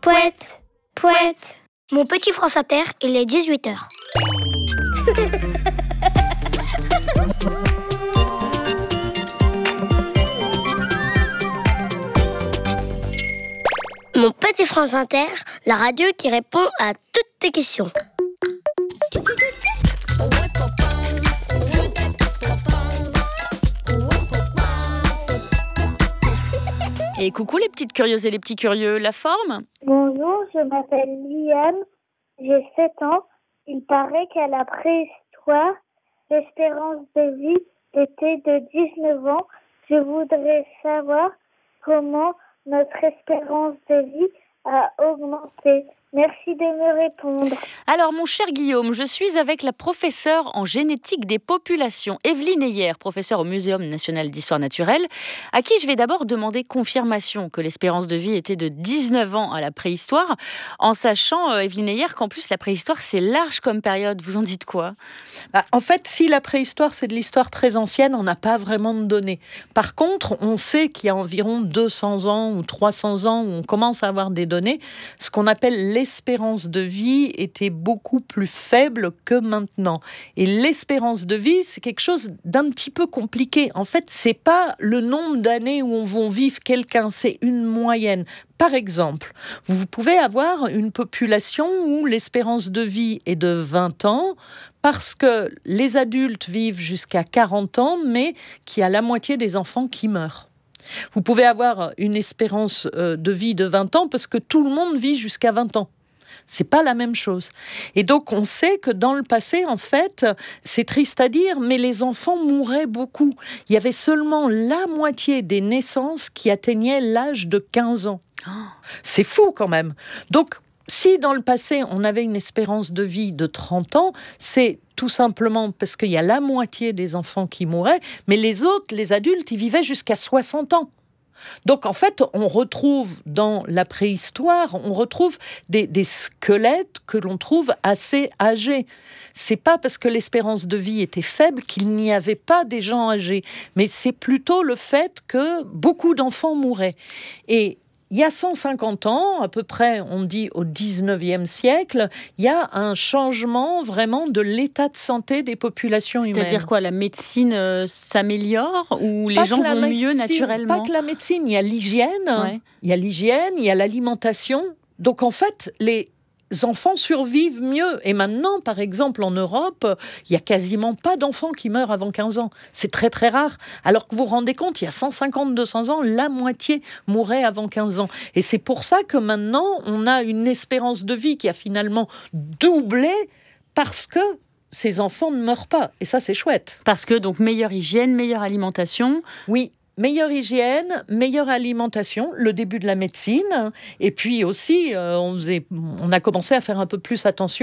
Pouette, pouette. Mon petit France Inter, il est 18h. Mon petit France Inter, la radio qui répond à toutes tes questions. Et coucou les petites curieuses et les petits curieux, la forme ? Bonjour, je m'appelle Liam, j'ai 7 ans. Il paraît qu'à la préhistoire, l'espérance de vie était de 19 ans. Je voudrais savoir comment notre espérance de vie a augmenté. Merci de me répondre. Alors mon cher Guillaume, je suis avec la professeure en génétique des populations, Evelyne Heyer, professeure au Muséum national d'histoire naturelle, à qui je vais d'abord demander confirmation que l'espérance de vie était de 19 ans à la préhistoire, en sachant, Evelyne Heyer, qu'en plus la préhistoire c'est large comme période. Vous en dites quoi ? En fait, si la préhistoire c'est de l'histoire très ancienne, on n'a pas vraiment de données. Par contre, on sait qu'il y a environ 200 ans ou 300 ans où on commence à avoir des données, ce qu'on appelle l'espérance de vie était beaucoup plus faible que maintenant. Et l'espérance de vie, c'est quelque chose d'un petit peu compliqué. En fait, c'est pas le nombre d'années où on va vivre quelqu'un, c'est une moyenne. Par exemple, vous pouvez avoir une population où l'espérance de vie est de 20 ans parce que les adultes vivent jusqu'à 40 ans, mais qu'il y a la moitié des enfants qui meurent. Vous pouvez avoir une espérance de vie de 20 ans parce que tout le monde vit jusqu'à 20 ans. C'est pas la même chose. Et donc, on sait que dans le passé, en fait, c'est triste à dire, mais les enfants mouraient beaucoup. Il y avait seulement la moitié des naissances qui atteignaient l'âge de 15 ans. C'est fou quand même. Donc, si dans le passé, on avait une espérance de vie de 30 ans, c'est tout simplement parce qu'il y a la moitié des enfants qui mouraient, mais les autres, les adultes, ils vivaient jusqu'à 60 ans. Donc, en fait, on retrouve dans la préhistoire, on retrouve des squelettes que l'on trouve assez âgés. C'est pas parce que l'espérance de vie était faible qu'il n'y avait pas des gens âgés, mais c'est plutôt le fait que beaucoup d'enfants mouraient. Et il y a 150 ans, à peu près, on dit au 19e siècle, il y a un changement vraiment de l'état de santé des populations humaines. C'est-à-dire quoi, la médecine s'améliore ou les gens vont mieux naturellement ? Pas que la médecine, il y a l'hygiène, il y a l'alimentation. Donc en fait, les enfants survivent mieux. Et maintenant, par exemple, en Europe, il n'y a quasiment pas d'enfants qui meurent avant 15 ans. C'est très, très rare. Alors que vous vous rendez compte, il y a 150-200 ans, la moitié mourait avant 15 ans. Et c'est pour ça que maintenant, on a une espérance de vie qui a finalement doublé parce que ces enfants ne meurent pas. Et ça, c'est chouette. Parce que, donc, meilleure hygiène, meilleure alimentation. Oui. Meilleure hygiène, meilleure alimentation, le début de la médecine. Et puis aussi, on a commencé à faire un peu plus attention